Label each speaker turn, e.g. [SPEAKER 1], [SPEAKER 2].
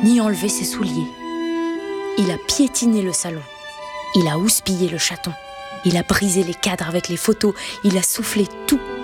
[SPEAKER 1] ni enlevé ses souliers. Il a piétiné le salon. Il a houspillé le chaton. Il a brisé les cadres avec les photos. Il a soufflé tout.